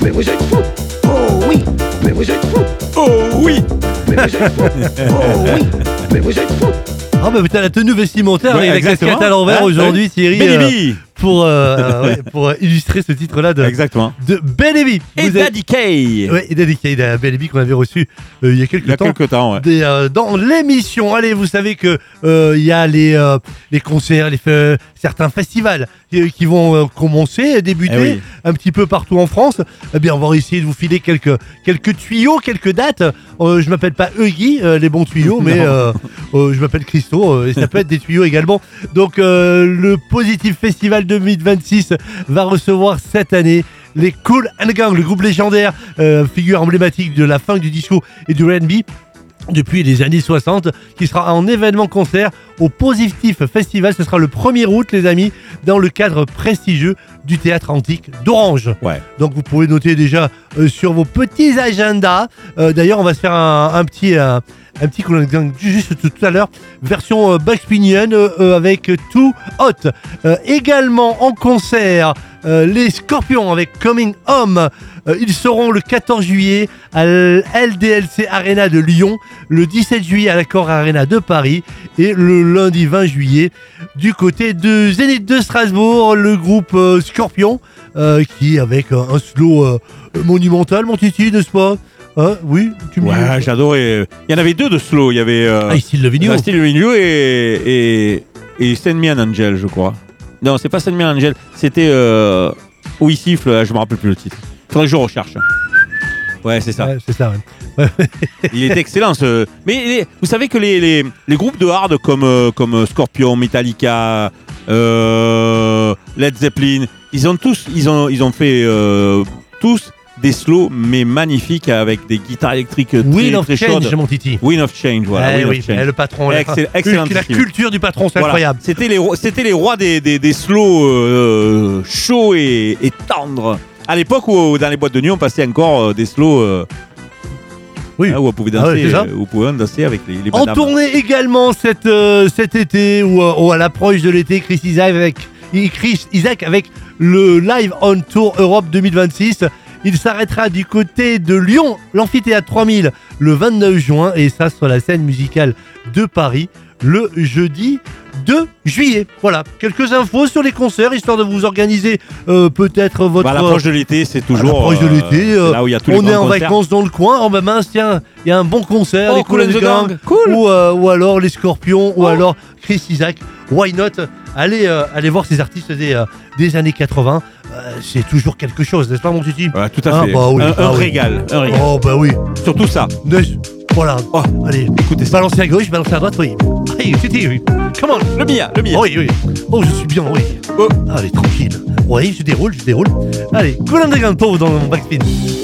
Mais vous êtes fous. Oh oui. Mais vous êtes fous. Oh oui. Mais vous êtes fous. Oh oui. Mais vous êtes fous. Ah bah putain, la tenue vestimentaire Ouais, avec la exactement. casquette à l'envers Ouais, aujourd'hui, Thierry, Baby. pour illustrer ce titre-là de Exactement. Baby. Et Daddy K. Ouais, et Daddy K, Baby qu'on avait reçu il y a quelques temps. Ouais. Dans l'émission. Allez, vous savez que il y a les concerts, certains festivals qui vont débuter un petit peu partout en France. Eh bien, on va essayer de vous filer quelques tuyaux, quelques dates. Je m'appelle pas Huggy, les bons tuyaux, mais je m'appelle Christo et ça peut être des tuyaux également. Donc, le Positive Festival 2026 va recevoir cette année les Kool and the Gang, le groupe légendaire, figure emblématique de la funk, du disco et du R&B depuis les années 60, qui sera en événement concert au Positive Festival. Ce sera le 1er août, les amis, dans le cadre prestigieux du Théâtre Antique d'Orange. Ouais. Donc vous pouvez noter déjà sur vos petits agendas. D'ailleurs, on va se faire un petit Kool and the Gang juste tout à l'heure, version Bugs Bunny avec Too Hot. Également en concert, les Scorpions avec Coming Home. Ils seront le 14 juillet à LDLC Arena de Lyon, le 17 juillet à l'Accor Arena de Paris et le lundi 20 juillet du côté de Zénith de Strasbourg, le groupe Scorpion qui avec un slow monumental, mon titi, n'est-ce pas? Oui, tu me dis. Ouais, j'adorais. Il y en avait deux de slow. Il y avait Still Loving You. Still Loving You et Send Me an Angel, je crois. Non, c'est pas Send Me an Angel. C'était où il siffle. Là, je me rappelle plus le titre. Faudrait que je recherche. Ouais, c'est ça. Ouais, c'est ça. Ouais. Il est excellent. Mais vous savez que les groupes de hard comme Scorpion, Metallica, Led Zeppelin, ils ont fait tous des slows mais magnifiques avec des guitares électriques Wind of très Change, chaudes. mon titi. Wind of Change, voilà. Wind of Change. Le patron, Excellent. la culture du patron, c'est incroyable. C'était les rois des slows chauds et tendres. À l'époque où dans les boîtes de nuit on passait encore des slows où on pouvait danser, avec les en madames. tournée également cet été ou à l'approche de l'été, Chris Isaak avec le Live on Tour Europe 2026. Il s'arrêtera du côté de Lyon, l'amphithéâtre 3000, le 29 juin et ça sur la scène musicale de Paris le jeudi 2 juillet. Voilà, quelques infos sur les concerts, histoire de vous organiser peut-être votre... À l'approche de l'été, c'est toujours... À l'approche de l'été, là où il y a tous les on est en concerts. vacances dans le coin, oh bah mince, tiens, il y a un bon concert, les Kool and the Gang, cool. ou alors les Scorpions, ou alors Chris Isaak, why not? Allez voir ces artistes des années 80, c'est toujours quelque chose, n'est-ce pas mon titi? Ouais, tout à fait. Bah oui, un régal. Oh bah oui. Surtout ça. Voilà. Oh, allez, écoutez, balancez à gauche, balancez à droite, oui. Allez, titi, oui. Come on. Le mien. Oui. Oh, je suis bien, oui. Oh. Allez, tranquille. Oui, je déroule. Allez, Kool and the Gang pour vous dans mon backspin.